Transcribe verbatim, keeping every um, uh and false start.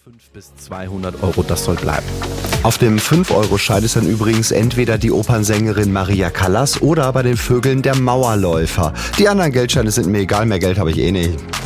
fünf bis zweihundert Euro, das soll bleiben. Auf dem fünf-Euro-Schein ist dann übrigens entweder die Opernsängerin Maria Callas oder bei den Vögeln der Mauerläufer. Die anderen Geldscheine sind mir egal, mehr Geld habe ich eh nicht.